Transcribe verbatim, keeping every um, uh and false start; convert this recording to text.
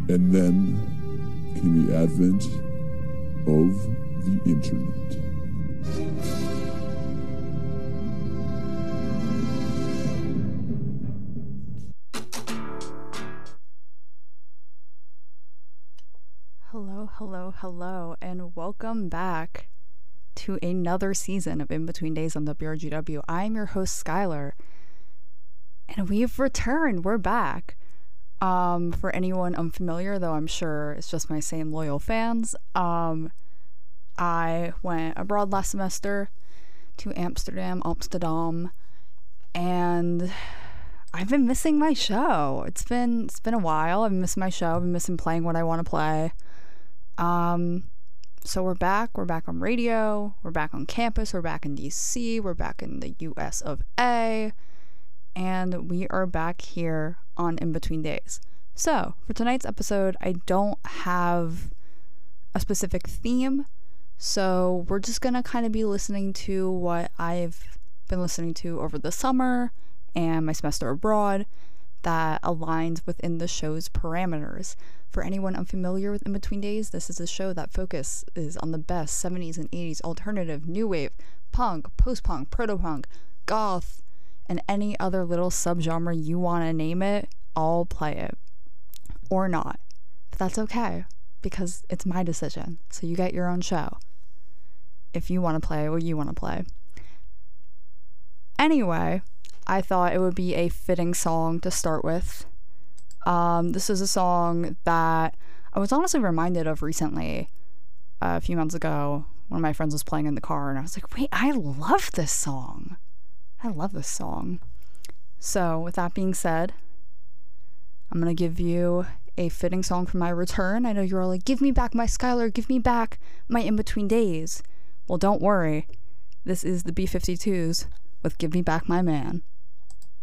And then came the advent of the internet. Hello, hello, hello, and welcome back to another season of In Between Days on W R G W. I'm your host, Skylar, and we've returned. We're back. Um, for anyone unfamiliar, though I'm sure it's just my same loyal fans, um, I went abroad last semester to Amsterdam, Amsterdam, and I've been missing my show. It's been it's been a while. I've been missing my show. I've been missing playing what I want to play. Um, so we're back. We're back on radio. We're back on campus. We're back in D C. We're back in the U S of A. And we are back here on In Between Days. So, for tonight's episode, I don't have a specific theme. So, we're just going to kind of be listening to what I've been listening to over the summer and my semester abroad that aligns within the show's parameters. For anyone unfamiliar with In Between Days, this is a show that focuses on the best seventies and eighties alternative, new wave, punk, post-punk, proto-punk, goth, and any other little subgenre you want to name it. I'll play it. Or not. But that's okay, because it's my decision. So you get your own show if you want to play what you want to play. Anyway, I thought it would be a fitting song to start with. Um, this is a song that I was honestly reminded of recently. Uh, a few months ago, one of my friends was playing in the car, and I was like, wait, I love this song. I love this song. So, with that being said, I'm going to give you a fitting song for my return. I know you're all like, give me back my Skylar, give me back my In Between Days. Well, don't worry. This is the B fifty-twos with Give Me Back My Man.